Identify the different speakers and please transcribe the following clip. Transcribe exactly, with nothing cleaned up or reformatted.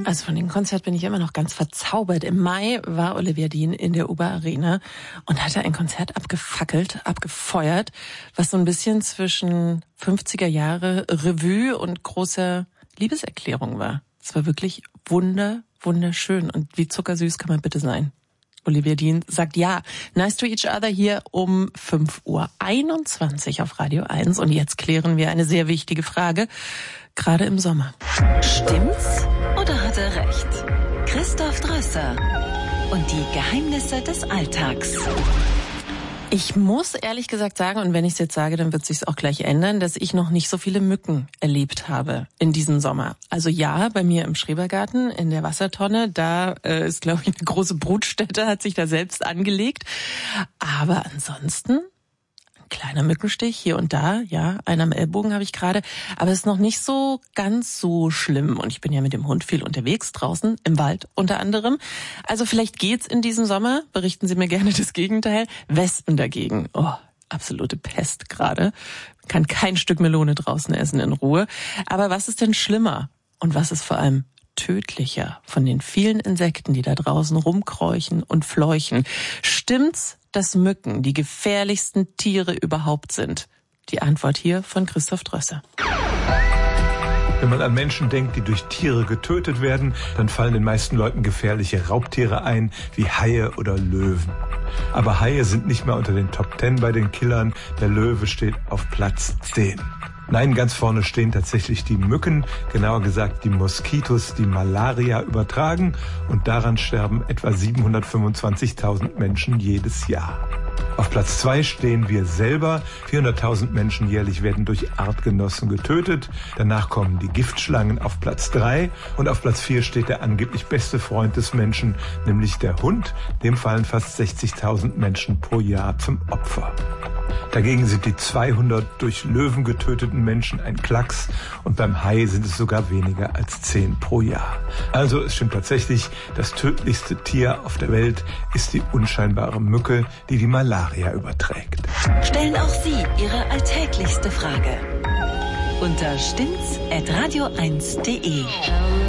Speaker 1: Also von dem Konzert bin ich immer noch ganz verzaubert. Im Mai war Olivia Dean in der Uber Arena und hatte ein Konzert abgefackelt, abgefeuert, was so ein bisschen zwischen fünfziger Jahre Revue und großer Liebeserklärung war. Es war wirklich wunder, wunderschön. Und wie zuckersüß kann man bitte sein? Olivia Dean sagt ja. Nice to each other hier um fünf Uhr einundzwanzig auf Radio eins. Und jetzt klären wir eine sehr wichtige Frage, gerade im Sommer.
Speaker 2: Stimmt's oder hat er recht? Christoph Drösser und die Geheimnisse des Alltags.
Speaker 1: Ich muss ehrlich gesagt sagen, und wenn ich es jetzt sage, dann wird es sich auch gleich ändern, dass ich noch nicht so viele Mücken erlebt habe in diesem Sommer. Also ja, bei mir im Schrebergarten, in der Wassertonne, da äh, ist, glaube ich, eine große Brutstätte, hat sich da selbst angelegt. Aber ansonsten, ein kleiner Mückenstich hier und da, ja, einer am Ellbogen habe ich gerade. Aber es ist noch nicht so ganz so schlimm. Und ich bin ja mit dem Hund viel unterwegs, draußen, im Wald unter anderem. Also vielleicht geht's in diesem Sommer, berichten Sie mir gerne das Gegenteil. Wespen dagegen, oh, absolute Pest gerade. Man kann kein Stück Melone draußen essen in Ruhe. Aber was ist denn schlimmer? Und was ist vor allem tödlicher von den vielen Insekten, die da draußen rumkräuchen und fleuchen? Stimmt's, dass Mücken die gefährlichsten Tiere überhaupt sind? Die Antwort hier von Christoph Drösser.
Speaker 3: Wenn man an Menschen denkt, die durch Tiere getötet werden, dann fallen den meisten Leuten gefährliche Raubtiere ein, wie Haie oder Löwen. Aber Haie sind nicht mehr unter den Top Ten bei den Killern. Der Löwe steht auf Platz zehn. Nein, ganz vorne stehen tatsächlich die Mücken, genauer gesagt die Moskitos, die Malaria übertragen. Und daran sterben etwa siebenhundertfünfundzwanzigtausend Menschen jedes Jahr. Auf Platz zwei stehen wir selber. vierhunderttausend Menschen jährlich werden durch Artgenossen getötet. Danach kommen die Giftschlangen auf Platz drei. Und auf Platz vier steht der angeblich beste Freund des Menschen, nämlich der Hund. Dem fallen fast sechzigtausend Menschen pro Jahr zum Opfer. Dagegen sind die zweihundert durch Löwen getöteten Menschen ein Klacks und beim Hai sind es sogar weniger als zehn pro Jahr. Also es stimmt tatsächlich, das tödlichste Tier auf der Welt ist die unscheinbare Mücke, die die Malaria überträgt.
Speaker 2: Stellen auch Sie Ihre alltäglichste Frage unter stimmt's at radio eins punkt de.